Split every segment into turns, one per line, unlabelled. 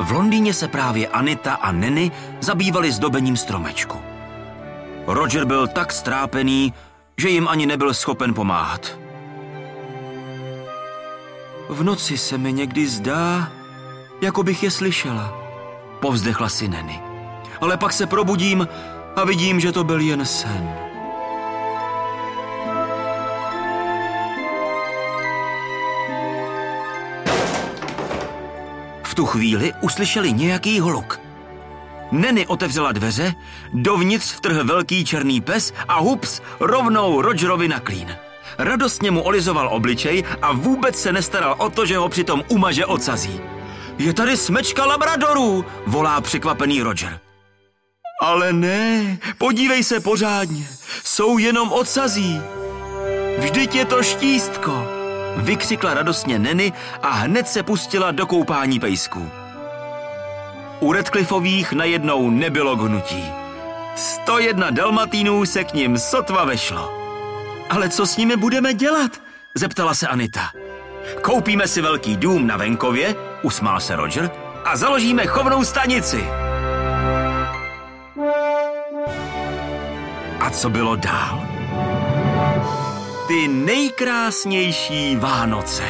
V Londýně se právě Anita a Nenny zabývali zdobením stromečku. Roger byl tak strápený, že jim ani nebyl schopen pomáhat. V noci se mi někdy zdá, jako bych je slyšela, povzdechla si Nenny. Ale pak se probudím a vidím, že to byl jen sen. V tu chvíli uslyšeli nějaký hluk. Nenny otevřela dveře, dovnitř vtrhl velký černý pes a hups rovnou Rogerovi na klín. Radostně mu olizoval obličej a vůbec se nestaral o to, že ho přitom umaže ocazí. Je tady smečka labradorů, volá překvapený Roger. Ale ne, podívej se pořádně, jsou jenom ocazí. Vždyť je to štístko, vykřikla radostně Nenny a hned se pustila do koupání pejsků. U Radcliffových najednou nebylo k hnutí. 101 dalmatínů se k nim sotva vešlo. Ale co s nimi budeme dělat? Zeptala se Anita. Koupíme si velký dům na venkově, usmál se Roger, a založíme chovnou stanici. A co bylo dál? Ty nejkrásnější Vánoce.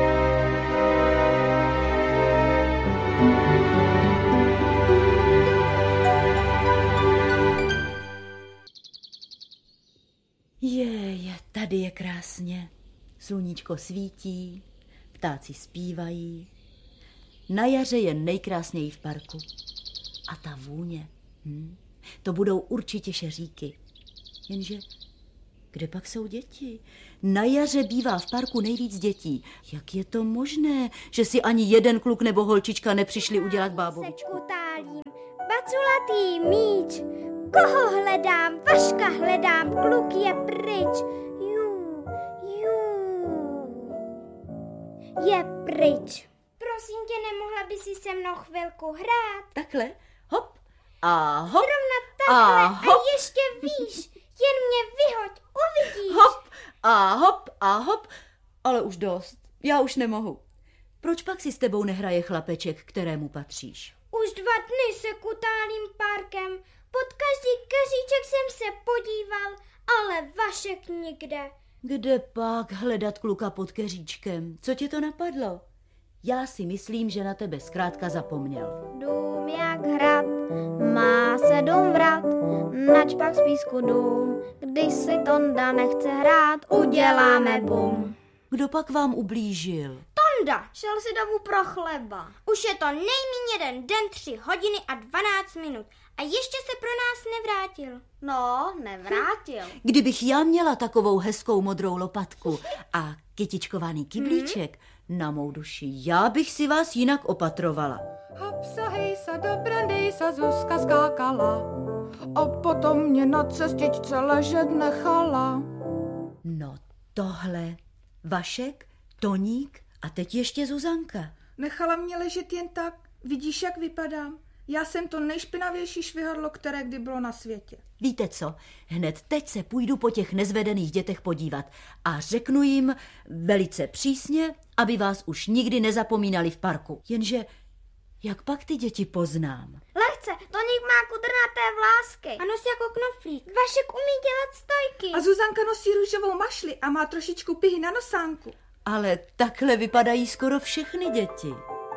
Tady je krásně. Sluníčko svítí, ptáci zpívají. Na jaře je nejkrásněji v parku. A ta vůně, to budou určitě šeříky. Jenže, kde pak jsou děti? Na jaře bývá v parku nejvíc dětí. Jak je to možné, že si ani jeden kluk nebo holčička nepřišli udělat bábovičku?
Se kutálím, baculatý míč. Koho hledám? Vaška hledám, kluk je pryč. Je pryč. Prosím tě, nemohla by si se mnou chvilku hrát?
Takhle, hop a hop.
Zrovna takhle a ještě výš. Jen mě vyhoď, uvidíš.
Hop a hop. Ale už dost, já už nemohu. Proč pak si s tebou nehraje chlapeček, kterému patříš?
Už 2 dny se kutálím parkem. Pod každý keříček jsem se podíval, ale Vašek nikde.
Kde pak hledat kluka pod keříčkem? Co tě to napadlo? Já si myslím, že na tebe zkrátka zapomněl.
Dům jak hrad, má 7 vrat, nač pak z písku dům. Když si Tonda nechce hrát, uděláme bum.
Kdo pak vám ublížil?
Tonda šel si domů pro chleba. Už je to nejméně 1 den, 3 hodiny a 12 minut. A ještě se pro nás nevrátil. No, nevrátil.
Kdybych já měla takovou hezkou modrou lopatku a kytičkovaný kyblíček, na mou duši, já bych si vás jinak opatrovala.
Hopsa hejsa, do brandejsa, Zuzka skákala a potom mě na cestičce ležet nechala.
No tohle, Vašek, Toník a teď ještě Zuzanka.
Nechala mě ležet jen tak, vidíš, jak vypadám? Já jsem to nejšpinavější švihadlo, které kdy bylo na světě.
Víte co, hned teď se půjdu po těch nezvedených dětech podívat a řeknu jim velice přísně, aby vás už nikdy nezapomínali v parku. Jenže, jak pak ty děti poznám?
Lehce, Toník má kudrnaté vlásky a nosí jako knoflík. Vašek umí dělat stojky.
A Zuzanka nosí růžovou mašli a má trošičku pihy na nosánku.
Ale takhle vypadají skoro všechny děti.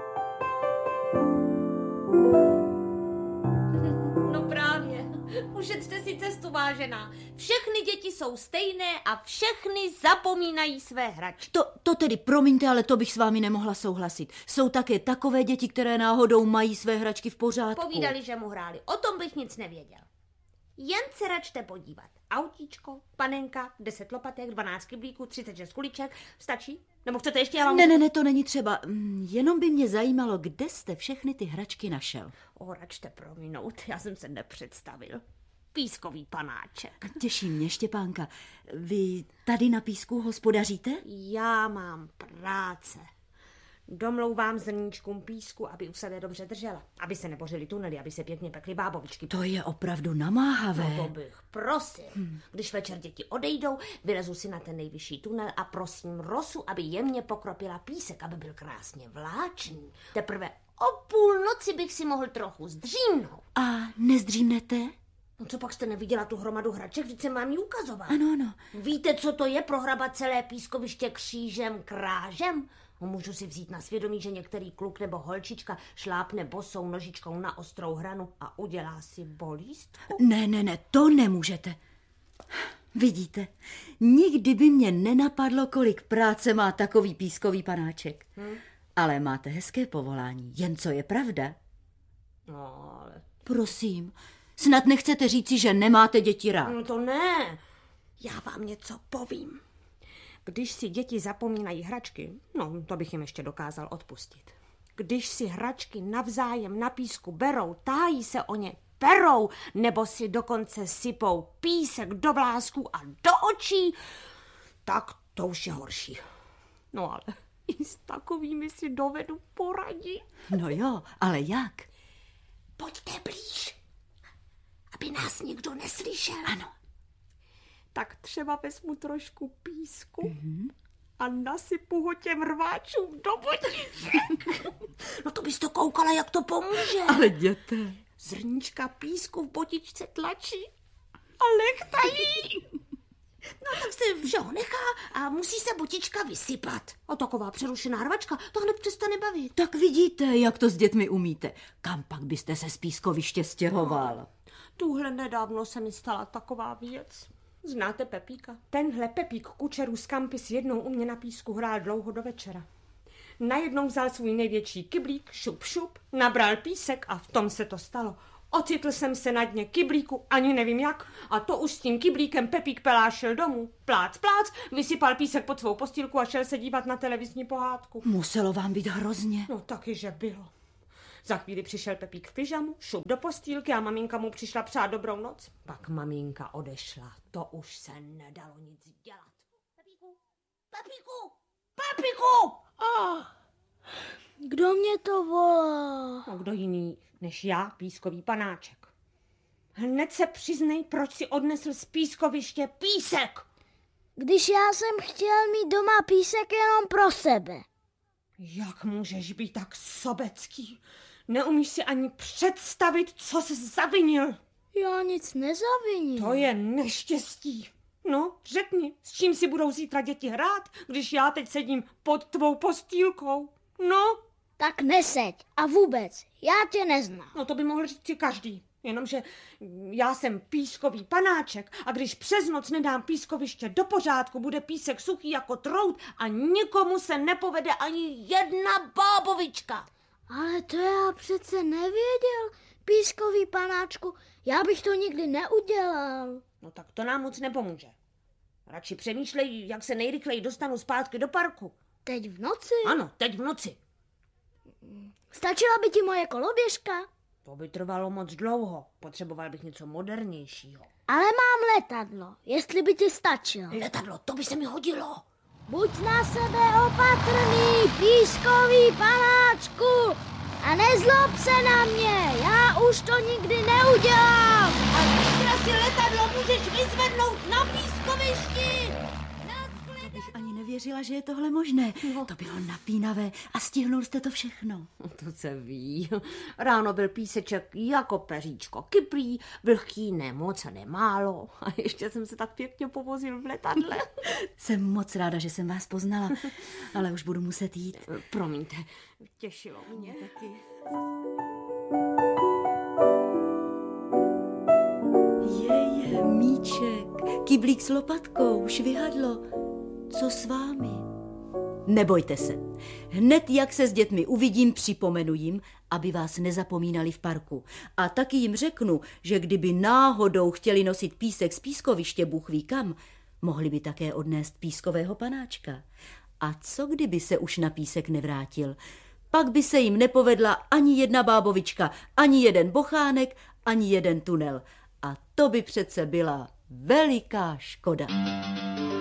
Ušetřte si cestu, vážená. Všechny děti jsou stejné a všechny zapomínají své hračky.
To tedy, promiňte, ale to bych s vámi nemohla souhlasit. Jsou také takové děti, které náhodou mají své hračky v pořádku.
Povídali, že mu hráli. O tom bych nic nevěděl. Jen se račte podívat. Autíčko, panenka, 10 lopatek, 12 kyblíků, 36 kuliček. Stačí? Nebo chcete ještě? Já vám...
Ne, to není třeba. Jenom by mě zajímalo, kde jste všechny ty hračky našel.
Račte prominout, já jsem se nepředstavil. Pískový panáček.
Těší mě, Štěpánka. Vy tady na písku hospodaříte?
Já mám práce. Domlouvám zrníčkům písku, aby u sebe dobře držela. Aby se nebořily tunely, aby se pěkně pekly bábovičky.
To je opravdu namáhavé.
No to bych prosil. Když večer děti odejdou, vylezu si na ten nejvyšší tunel a prosím Rosu, aby jemně pokropila písek, aby byl krásně vláčný. Teprve O půlnoci bych si mohl trochu zdřímnout.
A nezdřímnete?
No co pak jste neviděla tu hromadu hraček, vždyť jsem vám ji ukazoval.
Ano.
Víte, co to je prohrabat celé pískoviště křížem krážem? No, můžu si vzít na svědomí, že některý kluk nebo holčička šlápne bosou nožičkou na ostrou hranu a udělá si bolístku?
Ne, to nemůžete. Vidíte, nikdy by mě nenapadlo, kolik práce má takový pískový panáček. Ale máte hezké povolání, jen co je pravda.
No, ale...
Prosím, snad nechcete říci, že nemáte děti rád.
No to ne. Já vám něco povím. Když si děti zapomínají hračky, no to bych jim ještě dokázal odpustit. Když si hračky navzájem na písku berou, tájí se o ně, perou, nebo si dokonce sypou písek do vlásků a do očí, tak to už je horší. No ale i s takovými si dovedu poradit.
No jo, ale jak?
Pojďte blíž, aby nás nikdo neslyšel.
Ano.
Tak třeba vezmu trošku písku a nasypu ho těm rváčům do botiček. No to bys to koukala, jak to pomůže.
Ale jděte.
Zrníčka písku v botičce tlačí a lektají. No tak se všeho nechá a musí se botička vysypat. A taková přerušená hrvačka to hned přestane bavit.
Tak vidíte, jak to s dětmi umíte. Kam pak byste se z pískoviště stěhoval?
Tuhle nedávno se mi stala taková věc. Znáte Pepíka? Tenhle Pepík Kučerů z Kampis jednou u mě na písku hrál dlouho do večera. Najednou vzal svůj největší kyblík, šup, nabral písek a v tom se to stalo. Ocitl jsem se na dně kyblíku, ani nevím jak, a to už s tím kyblíkem Pepík Pelá šel domů. Plác, vysypal písek pod svou postýlku a šel se dívat na televizní pohádku.
Muselo vám být hrozně.
No taky, že bylo. Za chvíli přišel Pepík v pyžamu, šup do postýlky a maminka mu přišla přát dobrou noc. Pak maminka odešla, to už se nedalo nic dělat. Pepíku!
Kdo mě to volá?
No kdo jiný než já, pískový panáček. Hned se přiznej, proč si odnesl z pískoviště písek.
Když já jsem chtěl mít doma písek jenom pro sebe.
Jak můžeš být tak sobecký? Neumíš si ani představit, co jsi zavinil.
Já nic nezavinil.
To je neštěstí. No, řekni, s čím si budou zítra děti hrát, když já teď sedím pod tvou postýlkou? No?
Tak neseď a vůbec, já tě neznám.
No to by mohl říct si každý. Jenomže já jsem pískový panáček a když přes noc nedám pískoviště do pořádku, bude písek suchý jako trout a nikomu se nepovede ani jedna bábovička.
Ale to já přece nevěděl, pískový panáčku, já bych to nikdy neudělal.
No tak to nám moc nepomůže. Radši přemýšlej, jak se nejrychleji dostanu zpátky do parku.
Teď v noci?
Ano, teď v noci.
Stačila by ti moje koloběžka?
To by trvalo moc dlouho. Potřeboval bych něco modernějšího.
Ale mám letadlo, jestli by ti stačilo.
Letadlo, to by se mi hodilo.
Buď na sebe opatrný, pískový panáčku, a nezlob se na mě, já už to nikdy neudělám.
A zítra si letadlo můžeš vyzvednout na pískovišti.
Bych ani nevěřila, že je tohle možné. No. To bylo napínavé a stihnul jste to všechno.
To se ví. Ráno byl píseček jako peříčko kyplý, vlhký nemoc a nemálo. A ještě jsem se tak pěkně povozil v letadle.
Jsem moc ráda, že jsem vás poznala, ale už budu muset jít.
Promiňte, těšilo mě.
Taky. Je, míček, kyblík s lopatkou, švihadlo. Co s vámi? Nebojte se. Hned, jak se s dětmi uvidím, připomenu jim, aby vás nezapomínali v parku. A taky jim řeknu, že kdyby náhodou chtěli nosit písek z pískoviště Bůh ví kam, mohli by také odnést pískového panáčka. A co kdyby se už na písek nevrátil? Pak by se jim nepovedla ani jedna bábovička, ani jeden bochánek, ani jeden tunel. A to by přece byla veliká škoda.